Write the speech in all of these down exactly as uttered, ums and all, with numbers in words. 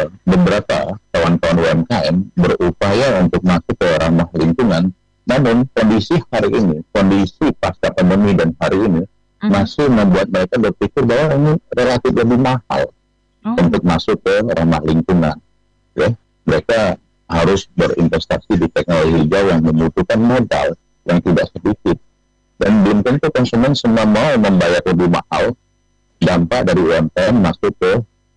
beberapa kawan-kawan U M K M berupaya untuk masuk ke ramah lingkungan, namun kondisi hari ini, kondisi pasca pandemi dan hari ini mm-hmm. masih membuat mereka berpikir bahwa ini relatif lebih mahal oh. untuk masuk ke ramah lingkungan. Okay? Mereka harus berinvestasi di teknologi hijau yang membutuhkan modal yang tidak sedikit. Dan belum tentu konsumen semua mau membayar lebih mahal dampak dari U M K M masuk ke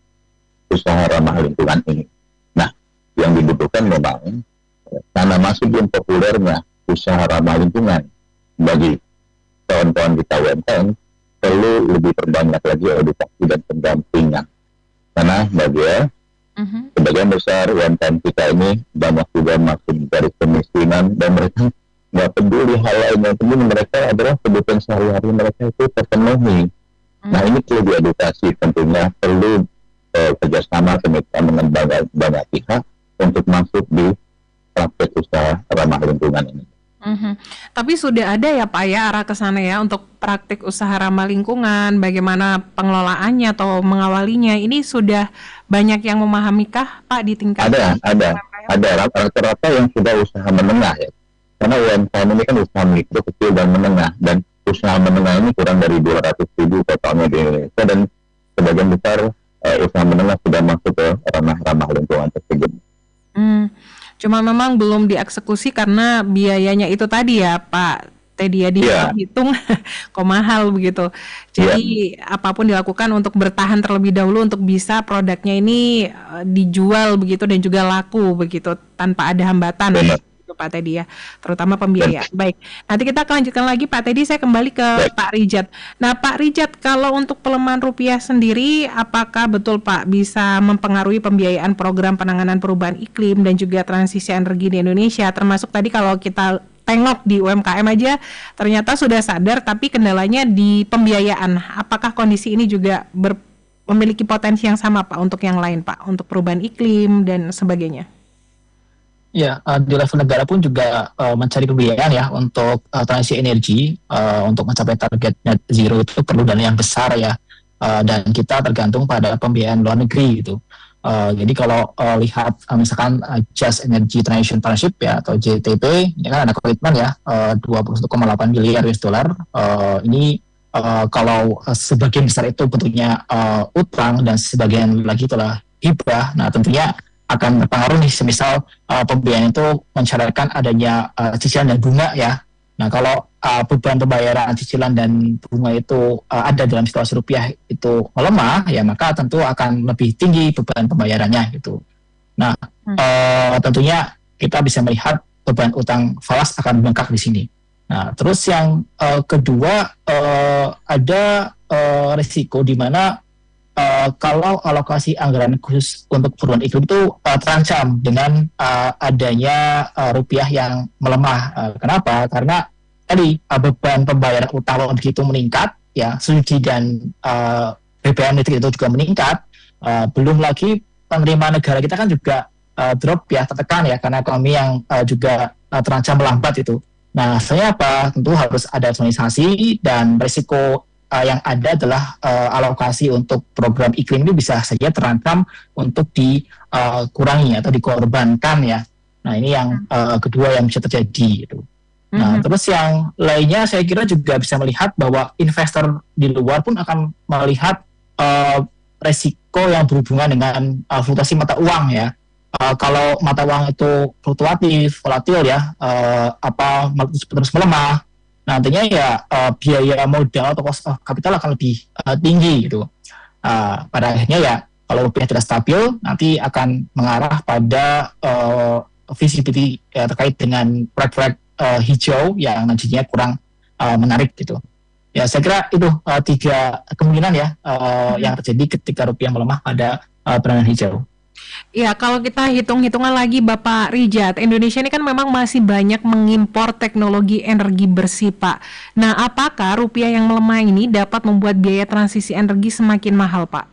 usaha ramah lingkungan ini. Nah, yang dibutuhkan memang karena masih belum populernya usaha ramah lingkungan bagi kawan-kawan kita U M K M, perlu lebih perbanyak lagi edukasi dan pendampingan. Karena bagi uh-huh. sebagian besar U M K M kita ini banyak juga masuk dari kemiskinan dan mereka nggak peduli hal lain, yang penting mereka adalah kebutuhan sehari-hari mereka itu terpenuhi. Hmm. Nah ini perlu diedukasi, tentunya perlu eh, kerjasama kemitraan dengan banyak, banyak pihak untuk masuk di praktek usaha ramah lingkungan ini. Mm-hmm. Tapi sudah ada ya Pak ya arah ke sana ya untuk praktik usaha ramah lingkungan, bagaimana pengelolaannya atau mengawalinya, ini sudah banyak yang memahamikah Pak di tingkat? Ada, ada, ada rata-rata yang sudah usaha menengah ya. Karena U M K M ini kan usaha mikro, kecil, dan menengah. Dan usaha menengah ini kurang dari dua ratus ribu totalnya di Indonesia. Dan sebagian besar uh, usaha menengah sudah masuk ke ranah-ranah lingkungan tersebut. Hmm, cuma memang belum dieksekusi karena biayanya itu tadi ya Pak Teddy ya, dihitung yeah. kok mahal begitu. Jadi yeah. apapun dilakukan untuk bertahan terlebih dahulu untuk bisa produknya ini uh, dijual begitu dan juga laku begitu tanpa ada hambatan. Benar. Pak Teddy ya, terutama pembiayaan. Baik, nanti kita akan lanjutkan lagi Pak Teddy. Saya kembali ke Baik. Pak Rijat. Nah Pak Rijat, kalau untuk pelemahan rupiah sendiri, apakah betul Pak bisa mempengaruhi pembiayaan program penanganan perubahan iklim dan juga transisi energi di Indonesia? Termasuk tadi kalau kita tengok di U M K M aja, ternyata sudah sadar, tapi kendalanya di pembiayaan. Apakah kondisi ini juga ber, memiliki potensi yang sama Pak untuk yang lain Pak, untuk perubahan iklim dan sebagainya? Ya, uh, di level negara pun juga uh, mencari pembiayaan ya untuk uh, transisi energi, uh, untuk mencapai target net zero itu perlu dana yang besar ya, uh, dan kita tergantung pada pembiayaan luar negeri gitu. Uh, jadi kalau uh, lihat uh, misalkan uh, Just Energy Transition Partnership ya atau J T P, ini kan ada komitmen ya uh, dua puluh satu koma delapan miliar U S dollar. Uh, ini uh, kalau uh, sebagian besar itu bentuknya uh, utang dan sebagian lagi itulah hibah. Nah tentunya akan berpengaruh nih, semisal uh, pembiayaan itu mensyaratkan adanya uh, cicilan dan bunga ya. Nah kalau uh, beban pembayaran cicilan dan bunga itu uh, ada dalam situasi rupiah itu melemah, ya maka tentu akan lebih tinggi beban pembayarannya gitu. Nah hmm. uh, tentunya kita bisa melihat beban utang falas akan bengkak di sini. Nah terus yang uh, kedua uh, ada uh, risiko di mana Uh, kalau alokasi anggaran khusus untuk perubahan iklim itu uh, terancam dengan uh, adanya uh, rupiah yang melemah. Uh, kenapa? Karena tadi uh, beban pembayaran utang luar negeri itu meningkat, ya, subsidi dan uh, B B M itu juga meningkat. Uh, belum lagi penerimaan negara kita kan juga uh, drop ya, tertekan ya, karena ekonomi yang uh, juga uh, terancam melambat itu. Nah, saya apa? Tentu harus ada organisasi dan risiko Uh, yang ada adalah uh, alokasi untuk program iklim ini bisa saja terancam untuk dikurangi uh, atau dikorbankan ya. Nah ini yang uh, kedua yang bisa terjadi gitu. Nah mm-hmm. terus yang lainnya saya kira juga bisa melihat bahwa investor di luar pun akan melihat uh, resiko yang berhubungan dengan uh, fluktuasi mata uang ya. Uh, kalau mata uang itu fluktuatif, volatil ya, uh, apa terus melemah, nantinya ya uh, biaya modal atau cost of capital akan lebih uh, tinggi gitu. Uh, pada akhirnya ya kalau rupiah tidak stabil nanti akan mengarah pada uh, visibility ya, terkait dengan proyek-proyek uh, hijau yang nantinya kurang uh, menarik gitu. Ya saya kira itu uh, tiga kemungkinan ya uh, hmm. yang terjadi ketika rupiah melemah pada uh, penanganan hijau. Ya, kalau kita hitung-hitungan lagi Bapak Rijat, Indonesia ini kan memang masih banyak mengimpor teknologi energi bersih, Pak. Nah, apakah rupiah yang melemah ini dapat membuat biaya transisi energi semakin mahal, Pak?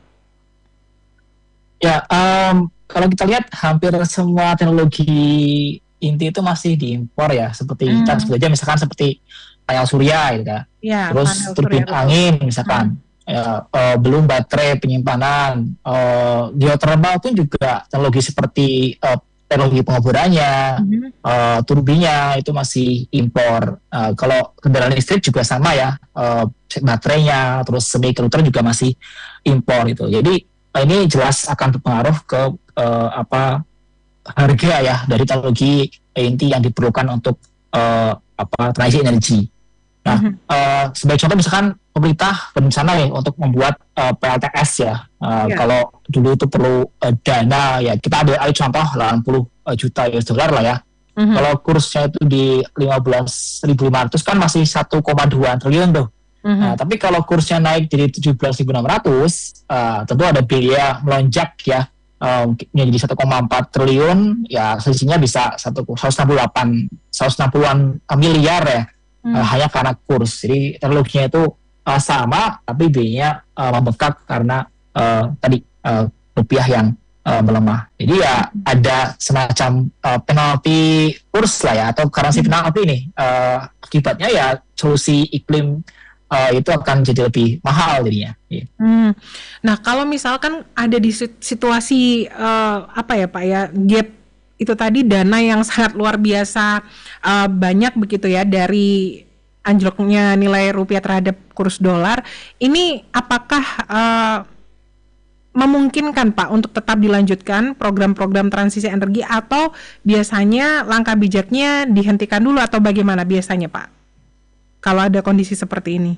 Ya, um, kalau kita lihat hampir semua teknologi inti itu masih diimpor ya, seperti hmm. kita sebut aja misalkan seperti panel surya gitu kan. Ya, terus turbin angin misalkan. Hmm. ya, uh, belum baterai penyimpanan, uh, geothermal pun juga teknologi seperti uh, teknologi pengoborannya, mm-hmm. uh, turbinya itu masih impor. Uh, kalau kendaraan listrik juga sama ya, uh, baterainya, terus semiconductor juga masih impor itu. Jadi uh, ini jelas akan berpengaruh ke uh, apa harga ya dari teknologi inti yang diperlukan untuk uh, apa transisi energi. Nah, mm-hmm. uh, sebagai contoh misalkan pemerintah berencana nih untuk membuat uh, P L T S ya. Uh, yeah. Kalau dulu itu perlu uh, dana ya, kita ambil aja contoh delapan puluh juta U S dollar lah ya. Mm-hmm. Kalau kursnya itu di lima belas ribu lima ratus kan masih satu koma dua triliun tuh. Mm-hmm. Nah, tapi kalau kursnya naik jadi tujuh belas ribu enam ratus, uh, tentu ada biaya melonjak ya. Uh, menjadi satu koma empat triliun, ya selisihnya bisa seratus enam puluh delapan, seratus enam puluhan miliar ya. Hmm. Uh, hanya karena kurs. Jadi teknologinya itu uh, sama, tapi biayanya uh, membengkak karena uh, tadi uh, rupiah yang uh, melemah. Jadi ya ada semacam uh, penalti kurs lah ya, atau currency penalti nih. Uh, akibatnya ya solusi iklim uh, itu akan jadi lebih mahal jadinya. Yeah. Hmm. Nah kalau misalkan ada di situasi uh, apa ya Pak ya, gap itu tadi dana yang sangat luar biasa uh, banyak begitu ya dari anjloknya nilai rupiah terhadap kurs dolar, ini apakah uh, memungkinkan Pak untuk tetap dilanjutkan program-program transisi energi, atau biasanya langkah bijaknya dihentikan dulu, atau bagaimana biasanya Pak kalau ada kondisi seperti ini?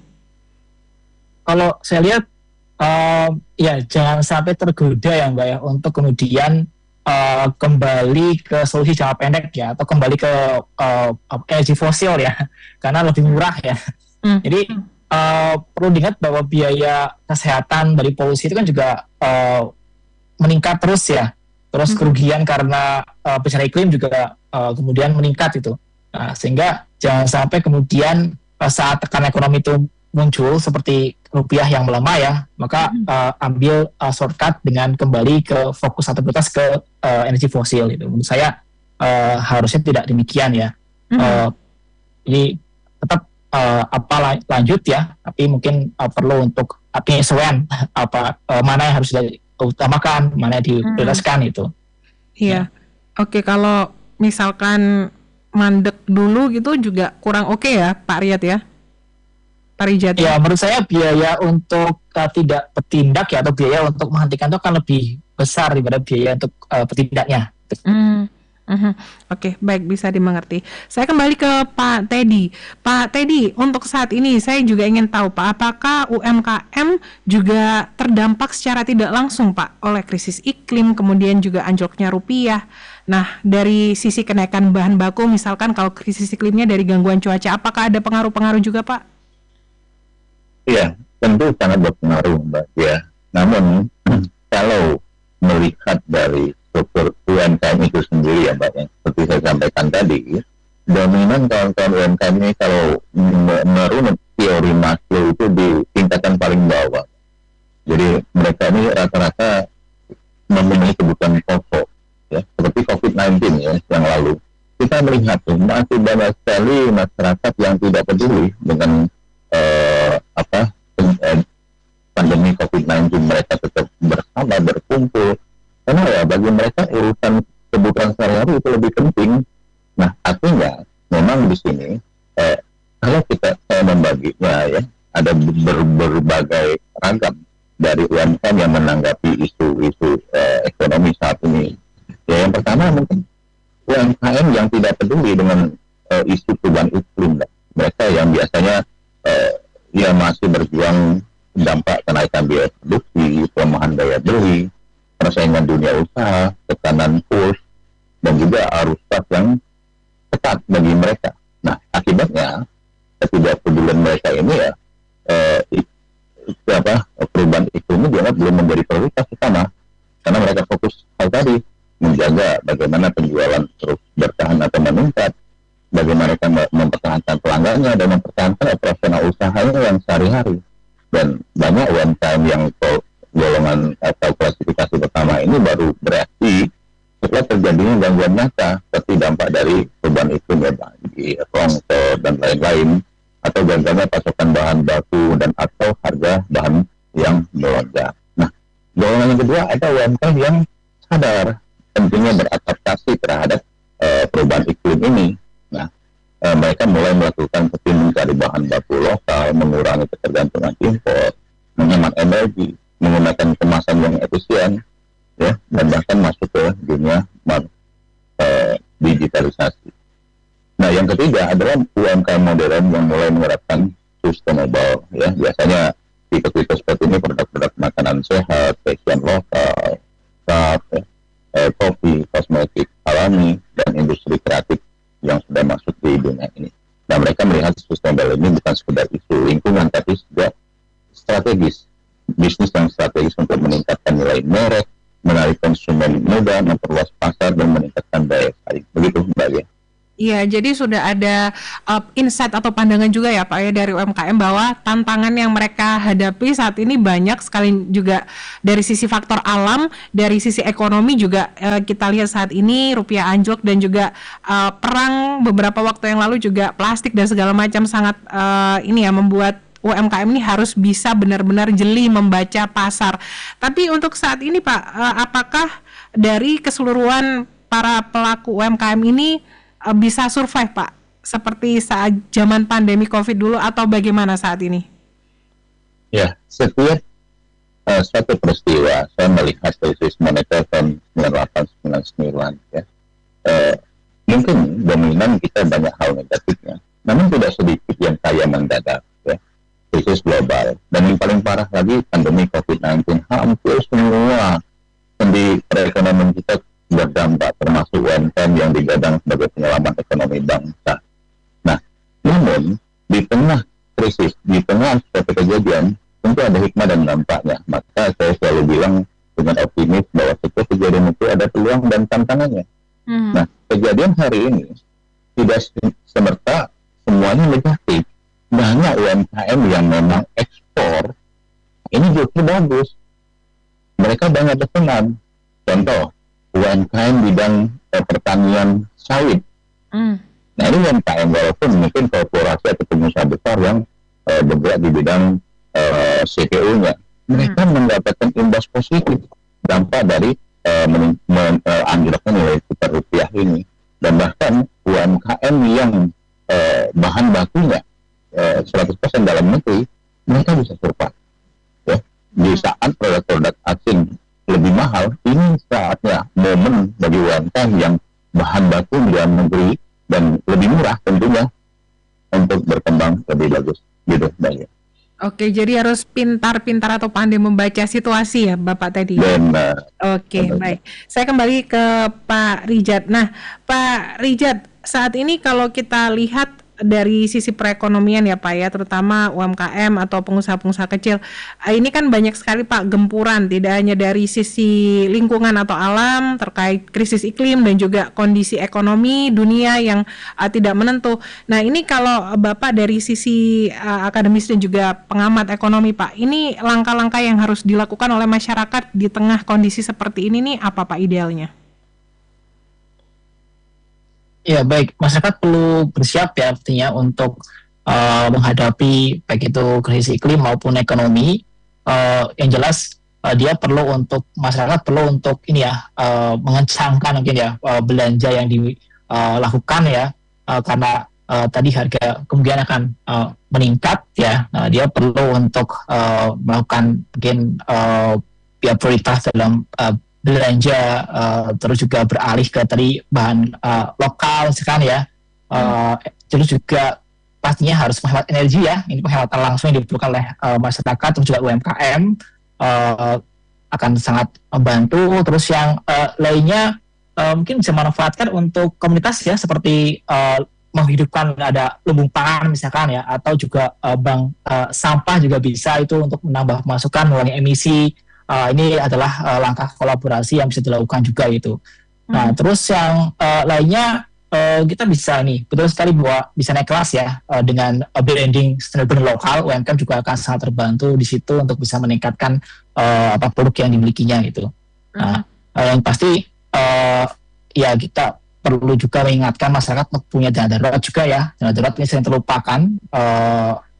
Kalau saya lihat uh, ya jangan sampai tergoda ya Mbak ya untuk kemudian Uh, kembali ke solusi jangka pendek ya, atau kembali ke uh, energi fosil ya, karena lebih murah ya. Hmm. Jadi uh, perlu diingat bahwa biaya kesehatan dari polusi itu kan juga uh, meningkat terus ya. Terus hmm. kerugian karena uh, bencana iklim juga uh, kemudian meningkat itu. Nah, sehingga jangan sampai kemudian uh, saat tekanan ekonomi itu muncul seperti rupiah yang melemah ya, maka uh, ambil uh, shortcut dengan kembali ke fokus atau prioritas ke uh, energi fosil itu. Menurut saya uh, harusnya tidak demikian ya. Mm-hmm. Uh, jadi tetap uh, apa lanjut ya, tapi mungkin uh, perlu untuk penyesuaian apa uh, mana yang harus diutamakan, mana yang diprioritaskan mm-hmm. itu. Iya. Ya. Oke, kalau misalkan mandek dulu gitu juga kurang oke okay ya Pak Riyad ya? Parijati. Ya menurut saya biaya untuk uh, tidak bertindak ya, atau biaya untuk menghentikan itu akan lebih besar daripada biaya untuk uh, bertindaknya. Mm, mm-hmm. Oke, okay, baik, bisa dimengerti. Saya kembali ke Pak Teddy. Pak Teddy, untuk saat ini saya juga ingin tahu Pak, apakah U M K M juga terdampak secara tidak langsung Pak oleh krisis iklim, kemudian juga anjloknya rupiah. Nah, dari sisi kenaikan bahan baku, misalkan kalau krisis iklimnya dari gangguan cuaca, apakah ada pengaruh-pengaruh juga Pak? Iya, tentu sangat berpengaruh Mbak ya. Namun kalau melihat dari struktur U M K M itu sendiri ya Mbak, yang seperti saya sampaikan tadi, dominan kawan-kawan U M K M ini kalau menurut teori Maslow itu di tingkatan paling bawah. Jadi mereka ini rata-rata memenuhi kebutuhan pokok ya, seperti covid sembilan belas ya yang lalu. Kita melihat tuh masih banyak sekali masyarakat yang tidak peduli dengan Uh, apa uh, pandemi covid sembilan belas. Mereka tetap bersama, berkumpul, karena ya bagi mereka urusan kebutuhan sehari-hari itu lebih penting. Nah artinya memang di sini uh, kalau kita saya membaginya ya, ada ber, berbagai ragam dari U M K M yang menanggapi isu-isu uh, ekonomi saat ini. Ya yang pertama mungkin U M K M yang tidak peduli dengan uh, isu perubahan iklim. Mereka yang biasanya Uh, ya masih berjuang dampak kenaikan biaya produksi, pelemahan daya beli, persaingan dunia usaha, tekanan kurs, dan juga arus kas yang ketat bagi mereka. Nah, akibatnya ketidakpedulian mereka ini ya uh, apa, perubahan iklim dianggap belum menjadi prioritas utama, karena mereka fokus hal tadi, menjaga bagaimana penjualan terus bertahan atau meningkat, bagaimana mereka mempertahankan pelanggannya dan mempertahankan operasional usahanya yang sehari-hari. Dan banyak U M K M yang golongan atau klasifikasi pertama ini baru bereaksi setelah terjadinya gangguan nyata seperti dampak dari perubahan iklim ya, banjir, longsor dan lain-lain, atau gagalnya pasokan bahan baku dan atau harga bahan yang melonjak. Nah, golongan yang kedua ada U M K M yang sadar pentingnya beradaptasi terhadap uh, perubahan iklim ini. Nah, uh, mereka mulai melakukan seperti mencari bahan baku lokal, mengurangi ketergantungan impor, menghemat energi, menggunakan kemasan yang efisien, ya, dan bahkan masuk ke dunia uh, digitalisasi. Nah, yang ketiga adalah U M K M modern yang mulai menerapkan sustainable, ya, biasanya tipe-tipe seperti ini produk-produk makanan sehat, fashion lokal, cat, ya, eh, kopi, kosmetik alami, dan industri kreatif yang sudah masuk di dunia ini. Dan mereka melihat sustainable ini bukan sekedar isu lingkungan, tapi juga strategis, bisnis yang strategis untuk meningkatkan nilai merek, menarik konsumen muda, memperluas pasar, dan meningkatkan daya saing. Begitu, Mbak ya. Iya, jadi sudah ada uh, insight atau pandangan juga ya Pak ya dari U M K M bahwa tantangan yang mereka hadapi saat ini banyak sekali, juga dari sisi faktor alam, dari sisi ekonomi juga uh, kita lihat saat ini rupiah anjlok, dan juga uh, perang beberapa waktu yang lalu juga plastik dan segala macam sangat uh, ini ya membuat U M K M ini harus bisa benar-benar jeli membaca pasar. Tapi untuk saat ini Pak, uh, apakah dari keseluruhan para pelaku U M K M ini bisa survive Pak seperti saat zaman pandemi COVID dulu, atau bagaimana saat ini? Ya, setiap uh, suatu peristiwa, saya melihat krisis moneter tahun sembilan puluh delapan sembilan puluh sembilan, ya, uh, mungkin dominan kita banyak hal negatifnya, namun tidak sedikit yang kaya mendadak, ya, krisis global, dan yang paling parah lagi pandemi COVID sembilan belas. Hampir semua sendi perekonomian kita berdampak, termasuk U M K M yang digadang sebagai penyelamat ekonomi bangsa. Nah, namun di tengah krisis, di tengah suatu kejadian, tentu ada hikmah dan dampaknya. Maka saya selalu bilang dengan optimis bahwa setiap kejadian itu ada peluang dan tantangannya. Hmm. Nah, kejadian hari ini tidak semerta semuanya negatif. Banyak U M K M yang memang ekspor ini justru bagus. Mereka banyak bersenam. Contoh, U M K M bidang eh, pertanian sawit. Mm. Nah, ini U M K M walaupun mungkin korporasi atau pengusaha besar yang eh, bergerak di bidang eh, C P U-nya, mereka mm. mendapatkan imbas positif dampak dari eh, men- men- eh, anjloknya nilai tukar rupiah ini. Dan bahkan U M K M yang eh, bahan bakunya eh, seratus persen dalam negeri, mereka bisa survive. Ya, di saat produk-produk asing lebih mahal, ini saatnya momen bagi U M K M yang bahan baku di dalam negeri dan lebih murah tentunya untuk berkembang lebih bagus, gitu Mbak. Oke, jadi harus pintar-pintar atau pandai membaca situasi ya Bapak tadi. Benar. Oke, benar. Baik. Saya kembali ke Pak Rijad. Nah, Pak Rijad, saat ini kalau kita lihat dari sisi perekonomian ya Pak ya, terutama U M K M atau pengusaha-pengusaha kecil, ini kan banyak sekali Pak gempuran, tidak hanya dari sisi lingkungan atau alam terkait krisis iklim dan juga kondisi ekonomi dunia yang uh, tidak menentu. Nah, ini kalau Bapak dari sisi uh, akademis dan juga pengamat ekonomi Pak, ini langkah-langkah yang harus dilakukan oleh masyarakat di tengah kondisi seperti ini nih apa Pak idealnya? Ya baik, masyarakat perlu bersiap ya artinya untuk uh, menghadapi baik itu krisis iklim maupun ekonomi. Uh, yang jelas uh, dia perlu untuk masyarakat perlu untuk ini ya uh, mengencangkan mungkin ya uh, belanja yang dilakukan uh, ya uh, karena uh, tadi harga kemungkinan akan uh, meningkat ya. Uh, dia perlu untuk uh, melakukan mungkin uh, ya prioritas dalam uh, belanja, uh, terus juga beralih ke tadi bahan uh, lokal sekarang ya, uh, terus juga pastinya harus menghemat energi ya, ini penghematan langsung yang dibutuhkan oleh uh, masyarakat, terus juga U M K M uh, akan sangat membantu. Terus yang uh, lainnya uh, mungkin bisa manfaatkan untuk komunitas ya, seperti uh, menghidupkan ada lumbung pangan misalkan ya, atau juga uh, bank uh, sampah juga bisa itu untuk menambah pemasukan, mengurangi emisi. Uh, ini adalah uh, langkah kolaborasi yang bisa dilakukan juga itu. Hmm. Nah, terus yang uh, lainnya uh, kita bisa nih, betul sekali bahwa bisa naik kelas ya uh, dengan uh, branding sustainable lokal. U M K M juga akan sangat terbantu di situ untuk bisa meningkatkan uh, apa produk yang dimilikinya gitu. Hmm. Nah, uh, yang pasti uh, ya kita perlu juga mengingatkan masyarakat untuk punya dana darurat juga ya. Dana darurat ini sering terlupakan. Uh,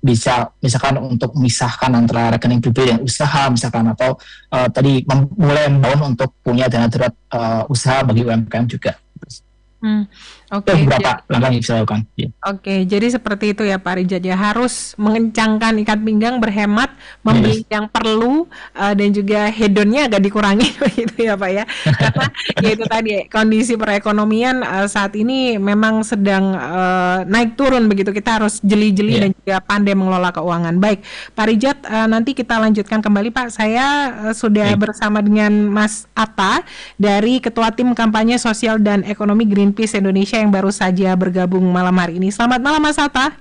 bisa misalkan untuk memisahkan antara rekening pribadi dan usaha misalkan, atau uh, tadi mem- mulai membangun untuk punya dana darurat uh, usaha bagi U M K M juga. Hmm, Itu oke. beberapa langkah yang bisa dilakukan. Ya. Oke, jadi seperti itu ya Pak Rijat ya, harus mengencangkan ikat pinggang, berhemat, membeli yang perlu, uh, dan juga hedonnya agak dikurangi begitu ya Pak ya. Karena ya itu tadi kondisi perekonomian uh, saat ini memang sedang uh, naik turun begitu. Kita harus jeli-jeli Iya. dan juga pandai mengelola keuangan. Baik, Pak Rijat, uh, nanti kita lanjutkan kembali Pak. Saya uh, sudah Baik. bersama dengan Mas Atta dari Ketua Tim Kampanye Sosial dan Ekonomi Greenpeace Indonesia yang baru saja bergabung malam hari ini. Selamat malam Mas Atta.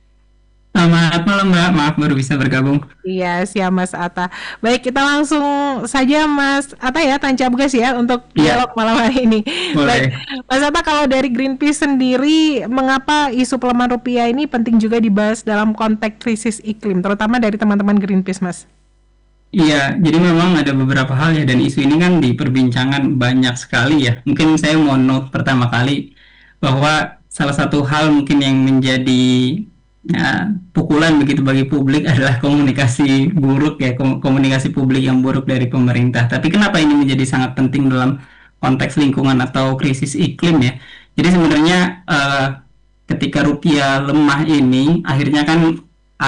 Selamat malam Mbak, maaf baru bisa bergabung. Iya, siap Mas Atta. Baik, kita langsung saja Mas Atta ya, tancap gas ya untuk Iya. dialog malam hari ini. Baik, Boleh. Mas Atta, kalau dari Greenpeace sendiri, mengapa isu pelemahan rupiah ini penting juga dibahas dalam konteks krisis iklim, terutama dari teman-teman Greenpeace, Mas? Iya, jadi memang ada beberapa hal ya, dan isu ini kan diperbincangkan banyak sekali ya. Mungkin saya mau note pertama kali bahwa salah satu hal mungkin yang menjadi ya, pukulan begitu bagi publik adalah komunikasi buruk ya, kom- komunikasi publik yang buruk dari pemerintah. Tapi kenapa ini menjadi sangat penting dalam konteks lingkungan atau krisis iklim ya? Jadi sebenarnya eh, ketika rupiah lemah ini, akhirnya kan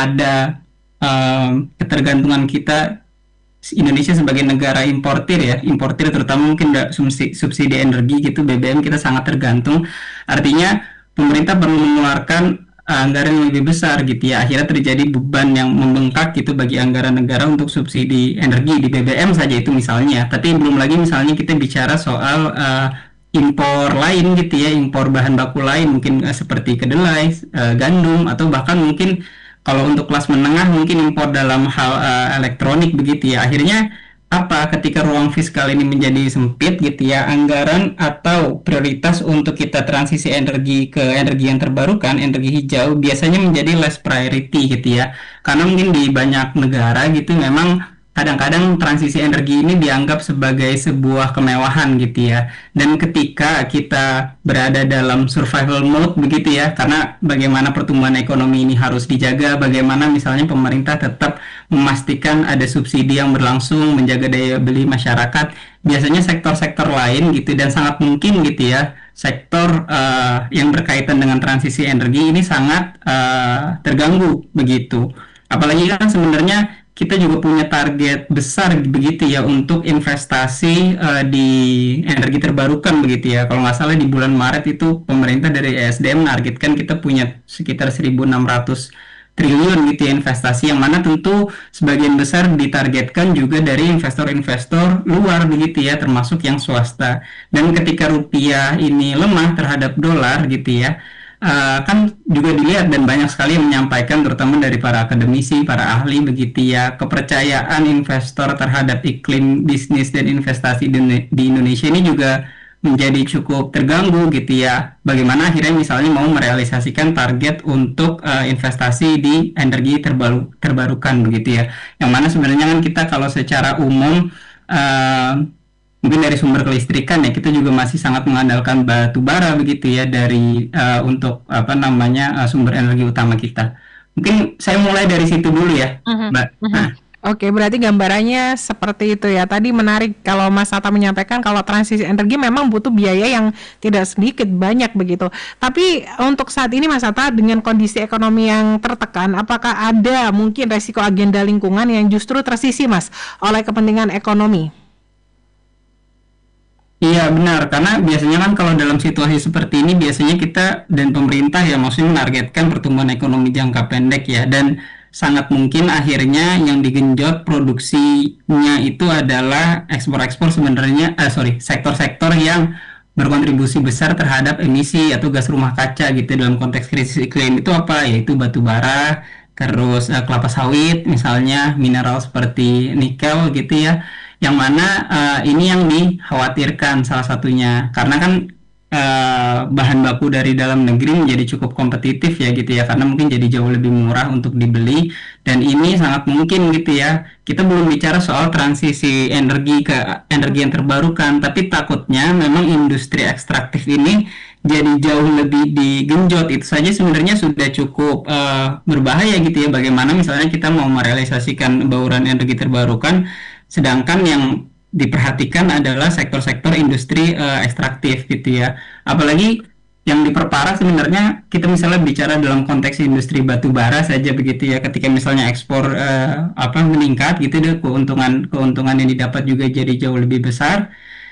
ada eh, ketergantungan kita Indonesia sebagai negara importir ya, importir terutama mungkin da- subsidi, subsidi energi gitu, B B M kita sangat tergantung. Artinya pemerintah perlu mengeluarkan uh, anggaran yang lebih besar gitu ya. Akhirnya terjadi beban yang membengkak gitu bagi anggaran negara untuk subsidi energi di B B M saja itu misalnya. Tapi belum lagi misalnya kita bicara soal uh, impor lain gitu ya, impor bahan baku lain mungkin uh, seperti kedelai, uh, gandum, atau bahkan mungkin kalau untuk kelas menengah mungkin impor dalam hal uh, elektronik begitu ya. Akhirnya apa, ketika ruang fiskal ini menjadi sempit gitu ya, anggaran atau prioritas untuk kita transisi energi ke energi yang terbarukan, energi hijau, biasanya menjadi less priority gitu ya. Karena mungkin di banyak negara gitu memang kadang-kadang transisi energi ini dianggap sebagai sebuah kemewahan gitu ya. Dan ketika kita berada dalam survival mode begitu ya, karena bagaimana pertumbuhan ekonomi ini harus dijaga, bagaimana misalnya pemerintah tetap memastikan ada subsidi yang berlangsung, menjaga daya beli masyarakat, biasanya sektor-sektor lain gitu, dan sangat mungkin gitu ya, sektor uh, yang berkaitan dengan transisi energi ini sangat uh, terganggu begitu. Apalagi kan sebenarnya kita juga punya target besar begitu ya untuk investasi uh, di energi terbarukan begitu ya. Kalau nggak salah di bulan Maret itu pemerintah dari E S D M menargetkan kita punya sekitar seribu enam ratus triliun gitu ya investasi, yang mana tentu sebagian besar ditargetkan juga dari investor-investor luar begitu ya, termasuk yang swasta. Dan ketika rupiah ini lemah terhadap dolar gitu ya, Uh, kan juga dilihat dan banyak sekali yang menyampaikan, terutama dari para akademisi, para ahli begitu ya, kepercayaan investor terhadap iklim bisnis dan investasi di, di Indonesia ini juga menjadi cukup terganggu gitu ya. Bagaimana akhirnya misalnya mau merealisasikan target untuk uh, investasi di energi terbaru, terbarukan begitu ya. Yang mana sebenarnya kan kita kalau secara umum uh, mungkin dari sumber kelistrikan ya, kita juga masih sangat mengandalkan batu bara begitu ya dari uh, untuk apa namanya uh, sumber energi utama kita. Mungkin saya mulai dari situ dulu ya, Mhm, Mbak. mhm. Nah, Oke, berarti gambarannya seperti itu ya. Tadi menarik kalau Mas Atta menyampaikan kalau transisi energi memang butuh biaya yang tidak sedikit, banyak begitu. Tapi untuk saat ini Mas Atta, dengan kondisi ekonomi yang tertekan, apakah ada mungkin resiko agenda lingkungan yang justru tersisih Mas oleh kepentingan ekonomi? iya benar, karena biasanya kan kalau dalam situasi seperti ini biasanya kita dan pemerintah ya maksudnya menargetkan pertumbuhan ekonomi jangka pendek ya, dan sangat mungkin akhirnya yang digenjot produksinya itu adalah ekspor-ekspor sebenarnya, eh, sorry, sektor-sektor yang berkontribusi besar terhadap emisi atau gas rumah kaca gitu dalam konteks krisis iklim. Itu apa? Yaitu batu bara, terus eh, kelapa sawit misalnya, mineral seperti nikel gitu ya, yang mana uh, ini yang dikhawatirkan salah satunya, karena kan uh, bahan baku dari dalam negeri menjadi cukup kompetitif ya gitu ya, karena mungkin jadi jauh lebih murah untuk dibeli, dan ini sangat mungkin gitu ya, kita belum bicara soal transisi energi ke energi yang terbarukan, tapi takutnya memang industri ekstraktif ini jadi jauh lebih digenjot, itu saja sebenarnya sudah cukup uh, berbahaya gitu ya. Bagaimana misalnya kita mau merealisasikan bauran energi terbarukan, sedangkan yang diperhatikan adalah sektor-sektor industri uh, ekstraktif gitu ya. Apalagi yang diperparah sebenarnya kita misalnya bicara dalam konteks industri batu bara saja begitu ya. Ketika misalnya ekspor uh, apa meningkat gitu deh, keuntungan keuntungan yang didapat juga jadi jauh lebih besar.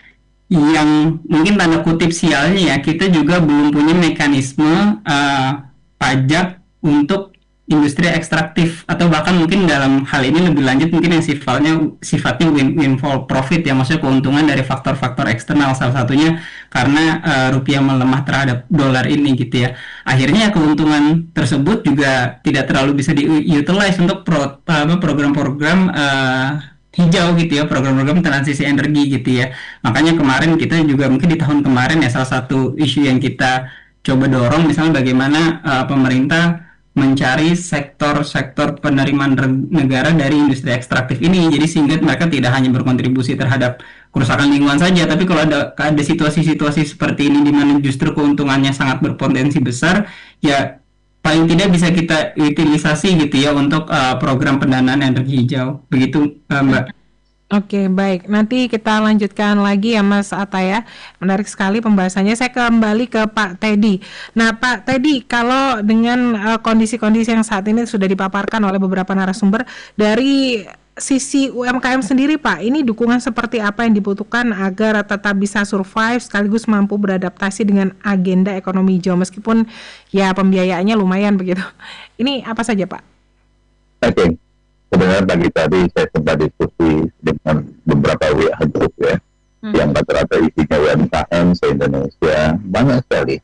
Yang mungkin tanda kutip sialnya ya, kita juga belum punya mekanisme uh, pajak untuk industri ekstraktif, atau bahkan mungkin dalam hal ini lebih lanjut mungkin yang sifatnya sifatnya win windfall profit ya, maksudnya keuntungan dari faktor-faktor eksternal, salah satunya karena uh, rupiah melemah terhadap dolar ini gitu ya. Akhirnya keuntungan tersebut juga tidak terlalu bisa diutilize untuk pro, apa, program-program uh, hijau gitu ya, program-program transisi energi gitu ya. Makanya kemarin kita juga mungkin di tahun kemarin ya, salah satu isu yang kita coba dorong misalnya bagaimana uh, pemerintah mencari sektor-sektor penerimaan negara dari industri ekstraktif ini, jadi sehingga mereka tidak hanya berkontribusi terhadap kerusakan lingkungan saja, tapi kalau ada ada situasi-situasi seperti ini di mana justru keuntungannya sangat berpotensi besar, ya paling tidak bisa kita utilisasi gitu ya untuk uh, program pendanaan energi hijau. Begitu uh, Mbak. Oke, baik. Nanti kita lanjutkan lagi ya Mas Atta ya. Menarik sekali pembahasannya. Saya kembali ke Pak Teddy. Nah, Pak Teddy, kalau dengan uh, kondisi-kondisi yang saat ini sudah dipaparkan oleh beberapa narasumber, dari sisi U M K M sendiri Pak, ini dukungan seperti apa yang dibutuhkan agar tetap bisa survive sekaligus mampu beradaptasi dengan agenda ekonomi hijau meskipun ya pembiayaannya lumayan begitu. Ini apa saja Pak? Oke, okay. Sebenarnya pagi tadi saya sempat diskusi dengan beberapa W A group ya, hmm. yang rata-rata isinya U M K M se-Indonesia, banyak sekali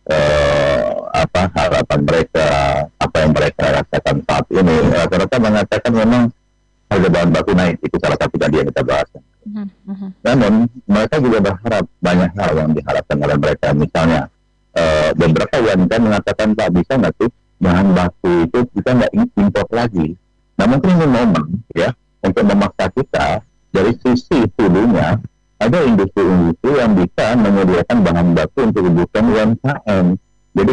uh, apa harapan mereka, apa yang mereka rasakan saat ini. Rata-rata mengatakan memang harga bahan baku naik, itu salah satu tadi yang kita bahas. Uh-huh. Uh-huh. Namun mereka juga berharap banyak hal yang diharapkan oleh mereka. Misalnya uh, beberapa U M K M mengatakan, Pak, bisa nggak sih bahan baku itu kita nggak import lagi? Nah mungkin ini momen ya untuk memaksa kita dari sisi hulunya ada industri-industri yang bisa menyediakan bahan baku untuk kebutuhan U M K M.